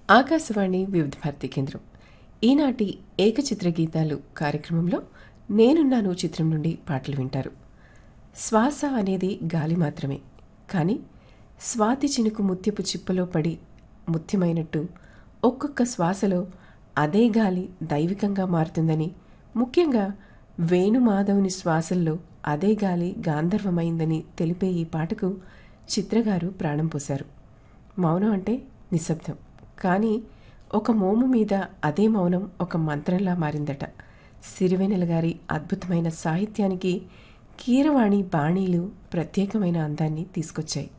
ఆకాశవాణి వివిధ భారతి కేంద్రం ఈనాటి ఏకచిత్ర గీతాలు కార్యక్రమంలో నేనున్నాను చిత్రం నుండి పాటలు వింటారు. శ్వాస అనేది గాలి మాత్రమే, కానీ స్వాతి చినుకు ముత్యపు చిప్పలో పడి ముత్యమైనట్టు ఒక్కొక్క శ్వాసలో అదే గాలి దైవికంగా మారుతుందని, ముఖ్యంగా వేణుమాధవుని శ్వాసల్లో అదే గాలి గాంధర్వమైందని తెలిపే ఈ పాటకు చిత్రగారు ప్రాణం పోశారు. మౌనం అంటే నిశ్శబ్దం, కానీ ఒక మోము మీద అదే మౌనం ఒక మంత్రంలా మారిందట. సిరివెన్నెల గారి అద్భుతమైన సాహిత్యానికి కీరవాణి బాణీలు ప్రత్యేకమైన అందాన్ని తీసుకొచ్చాయి.